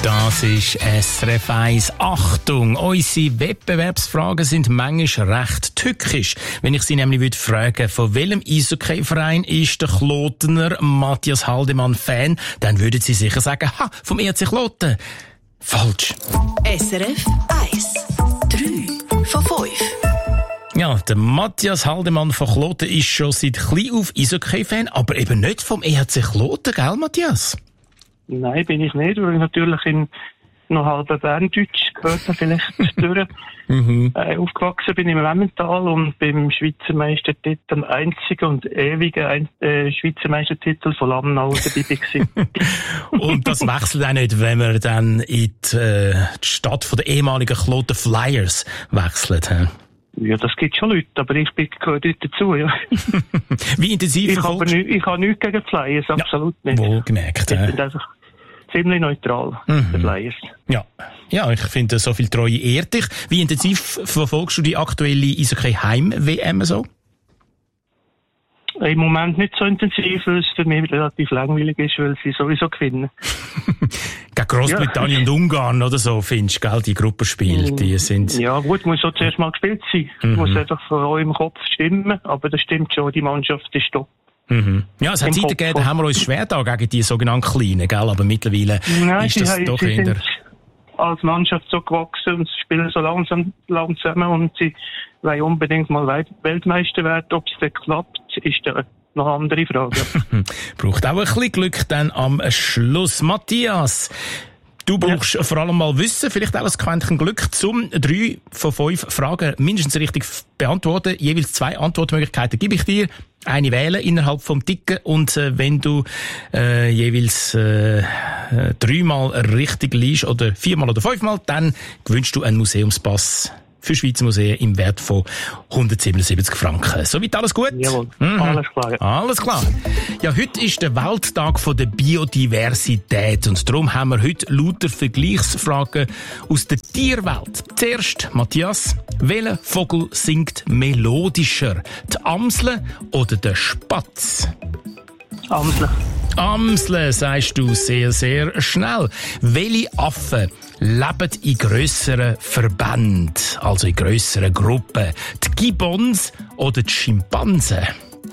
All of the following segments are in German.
Das ist SRF 1. Achtung, unsere Wettbewerbsfragen sind manchmal recht tückisch. Wenn ich Sie nämlich fragen würde, von welchem Eishockey-Verein ist der Klotener Matthias Haldemann Fan, dann würden Sie sicher sagen, vom ERC Kloten. Falsch. SRF 1. 3 von 5. Ja, der Matthias Haldemann von Kloten ist schon seit klein auf Eishockey-Fan, aber eben nicht vom ERC Kloten, gell, Matthias? Nein, bin ich nicht, weil ich natürlich in noch halb Berndeutsch gehört habe, vielleicht durch. Aufgewachsen bin ich im Emmental und beim Schweizer Meistertitel am einzigen und ewigen Schweizer Meistertitel von Lamnau dabei war. Und das wechselt auch nicht, wenn man dann in die Stadt von der ehemaligen Kloten Flyers wechselt. Ja, das gibt schon Leute, aber ich gehöre dort dazu, ja. Wie intensiv ich habe nichts gegen Flyers, absolut nicht. Wohlgemerkt. Ich bin einfach ziemlich neutral, die Flyers. Ja, ich finde, so viel Treue ehrt dich. Wie intensiv verfolgst du die aktuelle Eishockey-Heim-WM so? Im Moment nicht so intensiv, weil es für mich relativ langweilig ist, weil sie sowieso gewinnen. Gegen Großbritannien und Ungarn oder so, findest du, gell, die Gruppenspiele, die sind... Ja gut, muss auch zuerst mal gespielt sein. Muss einfach von euch im Kopf stimmen, aber das stimmt schon, die Mannschaft ist top. Ja, es hat Zeiten gegeben, da haben wir uns schwer da gegen die sogenannten Kleinen, gell, aber mittlerweile ist das doch eher... Sind als Mannschaft so gewachsen und spielen so langsam zusammen und sie wollen unbedingt mal Weltmeister werden. Ob es dann klappt, ist dann noch eine andere Frage. Braucht auch ein bisschen Glück dann am Schluss. Matthias, du brauchst vor allem mal Wissen, vielleicht auch ein Quäntchen Glück, zum 3 von 5 Fragen mindestens richtig beantworten. Jeweils 2 Antwortmöglichkeiten gebe ich dir. Eine wählen innerhalb vom Ticken und wenn du jeweils 3-mal richtig liegst oder 4-mal oder 5-mal, dann gewünscht du einen Museumspass für Schweizer Museen im Wert von 177 Franken. Soweit alles gut? Jawohl, alles klar. Ja. Alles klar. Ja, heute ist der Welttag der Biodiversität und darum haben wir heute lauter Vergleichsfragen aus der Tierwelt. Zuerst, Matthias, welcher Vogel singt melodischer? Die Amsel oder der Spatz? Amsel. Amsel, sagst du sehr, sehr schnell. Welche Affen leben in grösseren Verbänden, also in grösseren Gruppen? Die Gibbons oder die Schimpansen?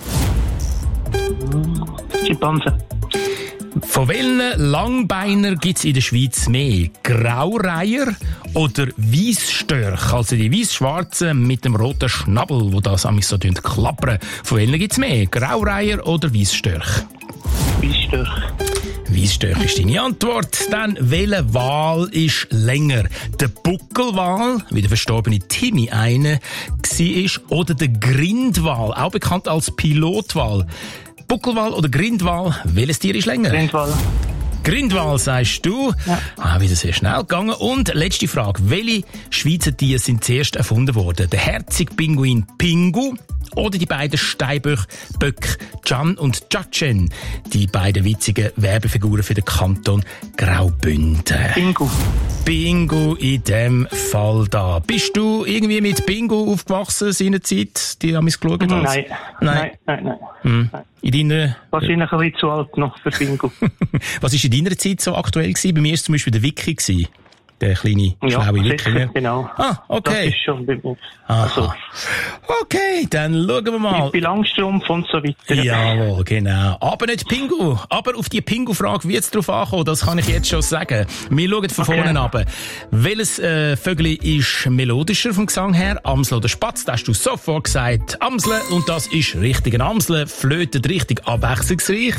Schimpansen. Von welchen Langbeiner gibt's in der Schweiz mehr? Graureiher oder Weissstörche? Also die weiss-schwarzen mit dem roten Schnabel, wo das amigs so klappern. Von welchen gibt's mehr? Graureiher oder Weissstörche? Weissstörche. Weissstörche ist deine Antwort. Dann, welcher Wal ist länger? Der Buckelwal, wie der verstorbene Timmy eine war, oder der Grindwal, auch bekannt als Pilotwal? Buckelwal oder Grindwal, welches Tier ist länger? Grindwal. Grindwal, sagst du? Ja. Wieder sehr schnell gegangen. Und letzte Frage. Welche Schweizer Tiere sind zuerst erfunden worden? Der Herzig-Pinguin Pingu oder die beiden Steinböcke Can und Jatschen? Die beiden witzigen Werbefiguren für den Kanton Graubünden. Pingu. Pingu in dem Fall da. Bist du irgendwie mit Pingu aufgewachsen seinerzeit? Die haben es geschaut? Nein. In deiner... Wahrscheinlich ein bisschen zu alt noch für Pingu. Was war in deiner Zeit so aktuell gewesen? Bei mir war es zum Beispiel der Wiki gewesen. Der kleine, schlaue Wikinger. Genau. Okay. Das ist schon bei mir. Also. Okay, dann schauen wir mal. Mit Langstrumpf und so weiter. Jawohl, genau. Aber nicht Pingu. Aber auf die Pingu-Frage wird es drauf ankommen, das kann ich jetzt schon sagen. Wir schauen von vorne ab. Welches Vögel ist melodischer vom Gesang her? Amsel oder Spatz? Da hast du sofort gesagt Amsel. Und das ist richtig. Ein Amsel flötet richtig abwechslungsreich.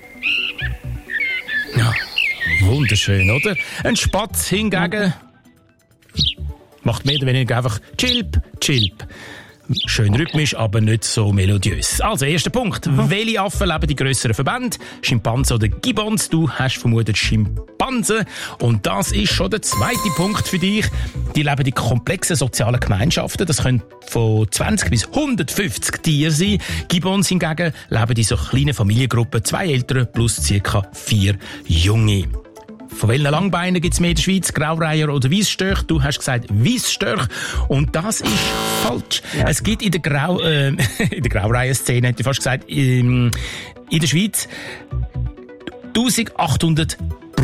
Ja. Wunderschön, oder? Ein Spatz hingegen macht mehr oder weniger einfach Chilp, Chilp. Schön rhythmisch, aber nicht so melodiös. Also, erster Punkt. Welche Affen leben in grösseren Verbänden? Schimpansen oder Gibbons? Du hast vermutet Schimpansen. Und das ist schon der zweite Punkt für dich. Die leben in komplexen sozialen Gemeinschaften. Das können von 20 bis 150 Tiere sein. Gibbons hingegen leben in so kleinen Familiengruppen. 2 Eltern plus ca. 4 Junge. Von welchen Langbeinen gibt es mehr in der Schweiz? Graureiher oder Weissstörche? Du hast gesagt Weissstörche. Und das ist falsch. Ja. Es gibt in der Graureiher-Szene, hätte ich fast gesagt, in der Schweiz 1800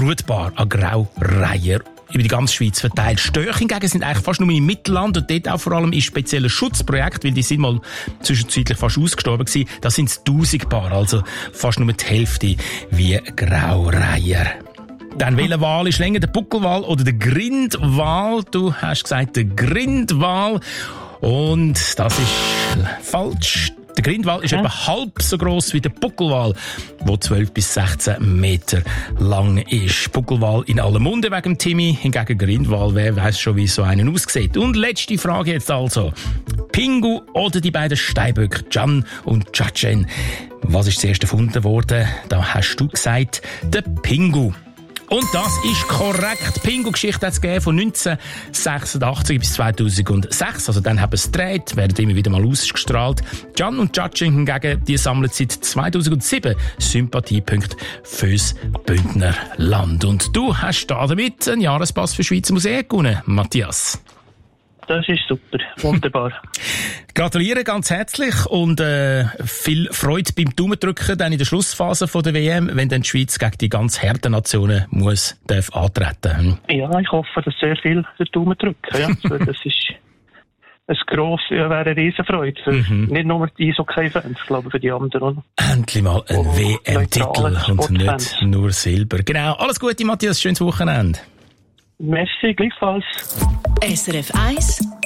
Brutpaare an Graureiher über die ganze Schweiz verteilt. Störche hingegen sind eigentlich fast nur im Mittelland und dort auch vor allem in speziellen Schutzprojekten, weil die sind mal zwischenzeitlich fast ausgestorben gewesen. Das sind 1000 Paar, also fast nur die Hälfte wie Graureiher. Dann, welcher Wal ist länger, der Buckelwal oder der Grindwal? Du hast gesagt, der Grindwal. Und das ist falsch. Der Grindwal ist etwa halb so gross wie der Buckelwal, der 12 bis 16 Meter lang ist. Buckelwal in aller Munde wegen dem Timmy, hingegen Grindwal, wer weiss schon, wie so einen aussieht. Und letzte Frage jetzt also. Pingu oder die beiden Steinböcke, Can und Tschatschen. Was ist zuerst erfunden worden? Da hast du gesagt, der Pingu. Und das ist korrekt. Die Pingu-Geschichte hat es gegeben von 1986 bis 2006. Also dann haben sie es gedreht, werden immer wieder mal ausgestrahlt. Can und Tschatschen hingegen, die sammeln seit 2007 Sympathiepunkte fürs Bündner Land. Und du hast da damit einen Jahrespass für Schweizer Museen gewonnen, Matthias. Das ist super, wunderbar. Gratuliere ganz herzlich und viel Freude beim Daumendrücken dann in der Schlussphase von der WM, wenn dann die Schweiz gegen die ganz harten Nationen darf antreten. Ja, ich hoffe, dass sehr viel den Daumen drücken. Ja. Das ist wäre eine Riesenfreude für nicht nur die Eishockey-Fans, ich glaube für die anderen. Endlich mal ein WM-Titel und nicht nur Silber. Genau. Alles Gute, Matthias. Schönes Wochenende. Merci, gleichfalls. SRF 1